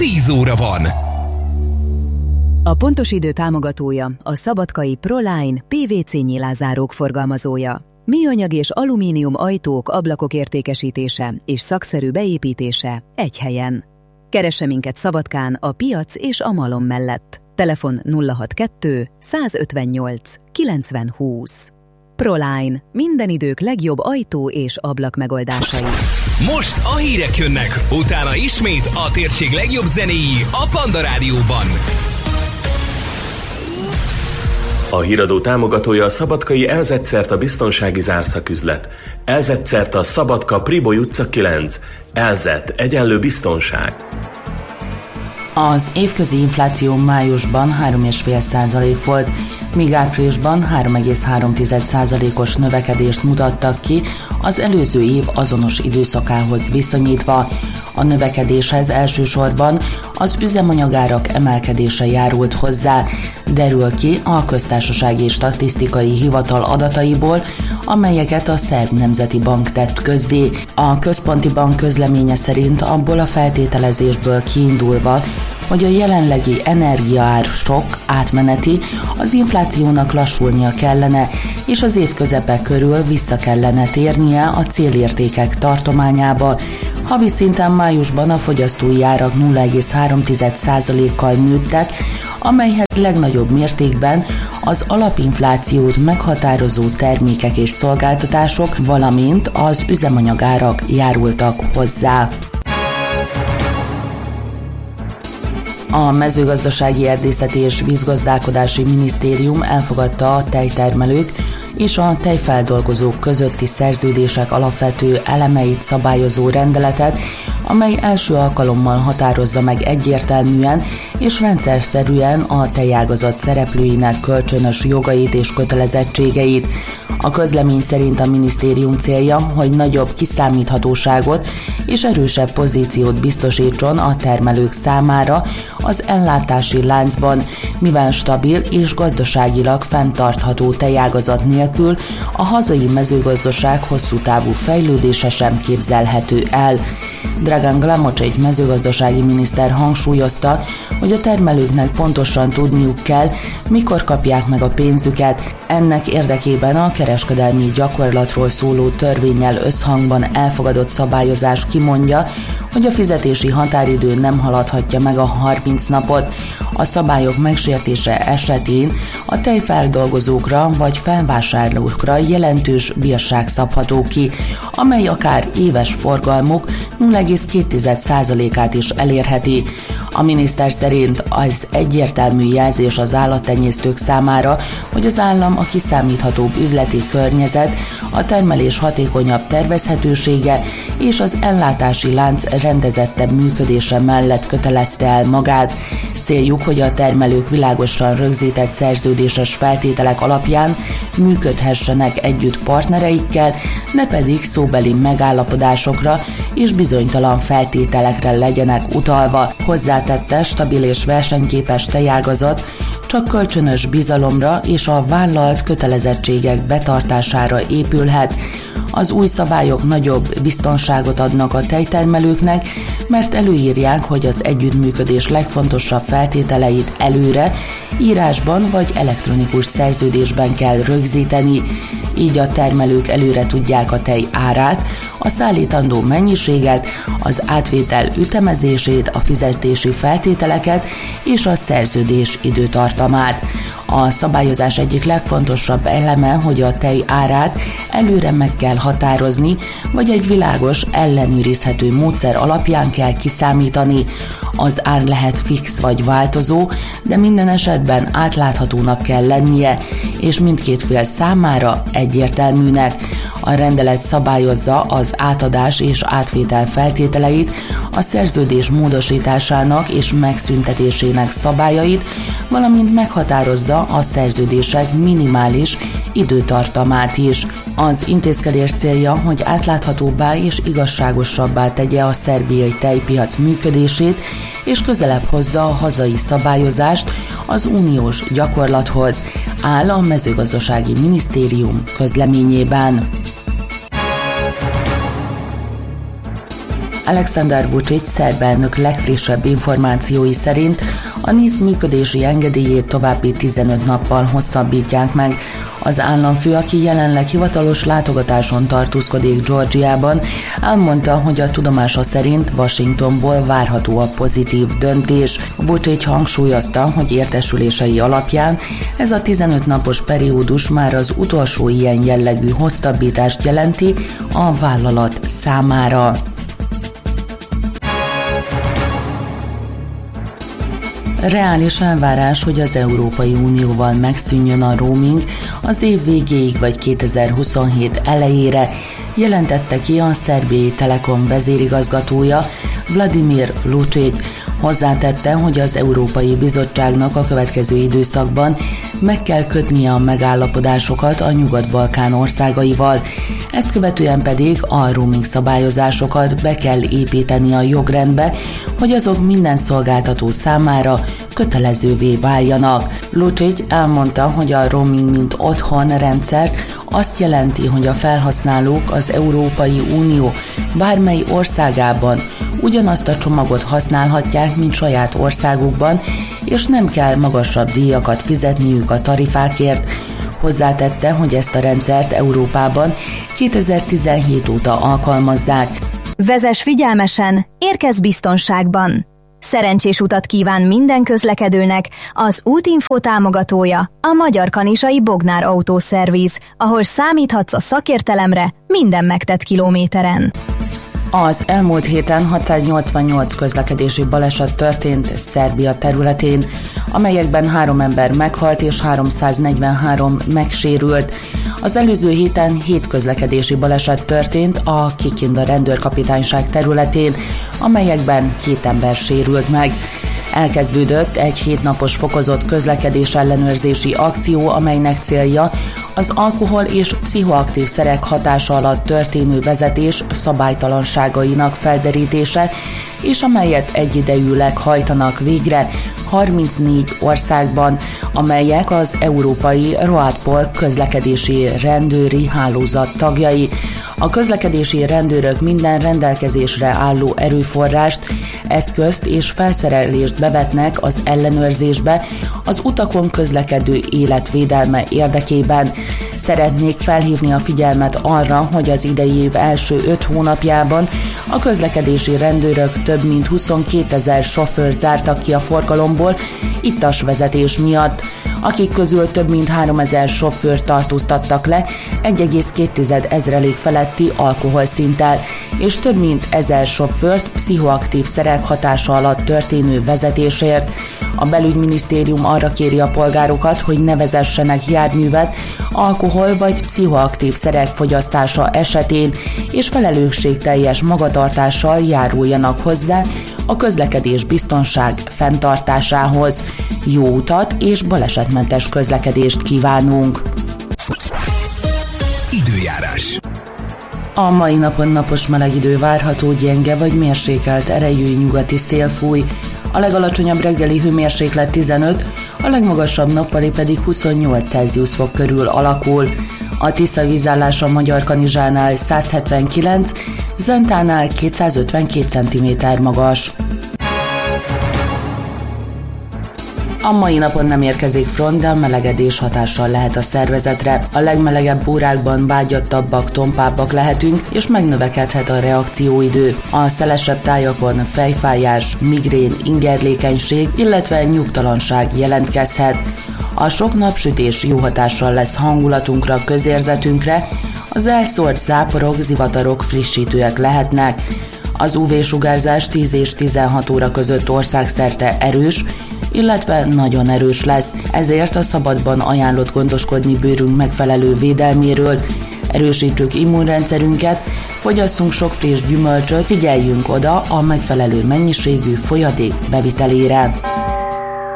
10 óra van. A pontos idő támogatója a szabadkai Proline PVC nyilázárók forgalmazója. Műanyag és alumínium ajtók, ablakok értékesítése és szakszerű beépítése egy helyen. Keresse minket Szabadkán a piac és a Malom mellett. Telefon 062 158 90 20. Proline. Minden idők legjobb ajtó és ablak megoldásai. Most a hírek jönnek, utána ismét a térség legjobb zenéi a Panda Rádióban. A híradó támogatója a szabadkai Elzetszerta biztonsági zárszaküzlet. Elzetszerta Szabadka Priboly utca 9. Elzet egyenlő biztonság. Az évközi infláció májusban 3,5% volt, míg áprilisban 3,3%-os növekedést mutattak ki az előző év azonos időszakához viszonyítva. A növekedéshez elsősorban az üzemanyagárak emelkedése járult hozzá, derül ki a Köztársasági Statisztikai Hivatal adataiból, amelyeket a Szerb Nemzeti Bank tett közzé. A Központi Bank közleménye szerint abból a feltételezésből kiindulva, hogy a jelenlegi energiaár sok átmeneti, az inflációnak lassulnia kellene, és az év közepe körül vissza kellene térnie a célértékek tartományába. Havi szinten májusban a fogyasztói árak 0,3%-kal nőttek, amelyhez legnagyobb mértékben az alapinflációt meghatározó termékek és szolgáltatások, valamint az üzemanyagárak járultak hozzá. A Mezőgazdasági, Erdészeti és Vízgazdálkodási Minisztérium elfogadta a tejtermelők és a tejfeldolgozók közötti szerződések alapvető elemeit szabályozó rendeletet, amely első alkalommal határozza meg egyértelműen és rendszerszerűen a tejágazat szereplőinek kölcsönös jogait és kötelezettségeit. A közlemény szerint a minisztérium célja, hogy nagyobb kiszámíthatóságot és erősebb pozíciót biztosítson a termelők számára az ellátási láncban, mivel stabil és gazdaságilag fenntartható tejágazat nélkül a hazai mezőgazdaság hosszú távú fejlődése sem képzelhető el. Dragan Glamocsics mezőgazdasági miniszter hangsúlyozta, hogy a termelőknek pontosan tudniuk kell, mikor kapják meg a pénzüket. Ennek érdekében a kereskedelmi gyakorlatról szóló törvénnyel összhangban elfogadott szabályozás kimondja, hogy a fizetési határidő nem haladhatja meg a 30 napot. A szabályok megsértése esetén a tejfeldolgozókra vagy felvásárlókra jelentős bírság szabható ki, amely akár éves forgalmuk 0,2%-át is elérheti. A miniszter szerint az egyértelmű jelzés az állattenyésztők számára, hogy az állam a kiszámíthatóbb üzleti környezet, a termelés hatékonyabb tervezhetősége és az ellátási lánc rendezettebb működése mellett kötelezte el magát. Céljuk, hogy a termelők világosan rögzített szerződéses feltételek alapján működhessenek együtt partnereikkel, ne pedig szóbeli megállapodásokra és bizonytalan feltételekre legyenek utalva. Hozzátette, stabil és versenyképes tejágazat csak kölcsönös bizalomra és a vállalt kötelezettségek betartására épülhet. Az új szabályok nagyobb biztonságot adnak a tejtermelőknek, mert előírják, hogy az együttműködés legfontosabb feltételeit előre, írásban vagy elektronikus szerződésben kell rögzíteni. Így a termelők előre tudják a tej árát, a szállítandó mennyiséget, az átvétel ütemezését, a fizetési feltételeket és a szerződés időtartamát. A szabályozás egyik legfontosabb eleme, hogy a tej árát előre meg kell határozni, vagy egy világos, ellenőrizhető módszer alapján kell kiszámítani. Az ár lehet fix vagy változó, de minden esetben átláthatónak kell lennie, és mindkét fél számára egyértelműnek. A rendelet szabályozza az átadás és átvétel feltételeit, a szerződés módosításának és megszüntetésének szabályait, valamint meghatározza a szerződések minimális időtartamát is. Az intézkedés célja, hogy átláthatóbbá és igazságosabbá tegye a szerbiai tejpiac működését, és közelebb hozza a hazai szabályozást az uniós gyakorlathoz, áll a Mezőgazdasági Minisztérium közleményében. Alexander Vučić szerb elnök legfrissebb információi szerint a NIS működési engedélyét további 15 nappal hosszabbítják meg. Az államfő, aki jelenleg hivatalos látogatáson tartózkodik Georgiában, elmondta, hogy a tudomása szerint Washingtonból várható a pozitív döntés. Vučić hangsúlyozta, hogy értesülései alapján ez a 15 napos periódus már az utolsó ilyen jellegű hosszabbítást jelenti a vállalat számára. Reális elvárás, hogy az Európai Unióval megszűnjön a roaming az év végéig vagy 2027 elejére, jelentette ki a Szerbiai Telekom vezérigazgatója Vladimir Lučić. Hozzátette, hogy az Európai Bizottságnak a következő időszakban meg kell kötnie a megállapodásokat a Nyugat-Balkán országaival, ezt követően pedig a roaming szabályozásokat be kell építeni a jogrendbe, hogy azok minden szolgáltató számára kötelezővé váljanak. Lučić elmondta, hogy a roaming mint otthon rendszer azt jelenti, hogy a felhasználók az Európai Unió bármely országában ugyanazt a csomagot használhatják, mint saját országukban, és nem kell magasabb díjakat fizetniük a tarifákért. Hozzátette, hogy ezt a rendszert Európában 2017 óta alkalmazzák. Vezess figyelmesen, érkezz biztonságban! Szerencsés utat kíván minden közlekedőnek az Útinfo támogatója, a Magyar Kanizsai Bognár Autószerviz, ahol számíthatsz a szakértelemre minden megtett kilométeren. Az elmúlt héten 688 közlekedési baleset történt Szerbia területén, amelyekben 3 ember meghalt és 343 megsérült. Az előző héten 7 közlekedési baleset történt a Kikinda rendőrkapitányság területén, amelyekben 7 ember sérült meg. Elkezdődött egy 7 napos fokozott közlekedés ellenőrzési akció, amelynek célja az alkohol és pszichoaktív szerek hatása alatt történő vezetés szabálytalanságainak felderítése, és amelyet egyidejűleg hajtanak végre 34 országban, amelyek az Európai ROADPOL közlekedési rendőri hálózat tagjai. A közlekedési rendőrök minden rendelkezésre álló erőforrást, eszközt és felszerelést bevetnek az ellenőrzésbe az utakon közlekedő életvédelme érdekében. Szeretnék felhívni a figyelmet arra, hogy az idei év első 5 hónapjában a közlekedési rendőrök több mint 22 000 sofőrt zártak ki a forgalomból ittas vezetés miatt, akik közül több mint 3000 sofőrt tartóztattak le 1,2 ezrelék feletti alkoholszinttel, és több mint 1000 sofőrt pszichoaktív szerek hatása alatt történő vezetésért. A belügyminisztérium arra kéri a polgárokat, hogy ne vezessenek járművet alkohol vagy pszichoaktív szerek fogyasztása esetén, és felelősségteljes magatartással járuljanak hozzá a közlekedés biztonság fenntartásához. Jó utat és balesetmentes közlekedést kívánunk! Időjárás. A mai napon napos meleg idő várható, gyenge vagy mérsékelt erejű nyugati szél fúj. A legalacsonyabb reggeli hőmérséklet 15, a legmagasabb nappali pedig 28 Celsius fok körül alakul. A Tisza vízállás a Magyar-Kanizsánál 179, Zentánál 252 cm magas. A mai napon nem érkezik front, de a melegedés hatással lehet a szervezetre. A legmelegebb órákban vágyattabbak, tompábbak lehetünk, és megnövekedhet a reakcióidő. A szelesebb tájakon fejfájás, migrén, ingerlékenység, illetve nyugtalanság jelentkezhet. A sok napsütés jó hatással lesz hangulatunkra, közérzetünkre, az elszórt záporok, zivatarok frissítőek lehetnek. Az UV-sugárzás 10 és 16 óra között országszerte erős, illetve nagyon erős lesz, ezért a szabadban ajánlott gondoskodni bőrünk megfelelő védelméről, erősítsük immunrendszerünket, fogyasszunk sok friss gyümölcsöt, figyeljünk oda a megfelelő mennyiségű folyadék bevitelére.